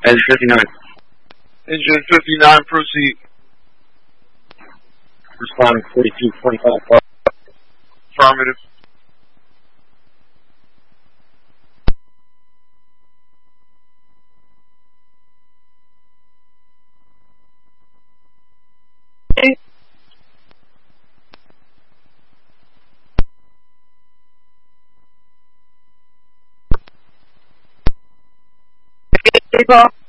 Engine 59. Engine 59, proceed. Responding 4225. Affirmative. People.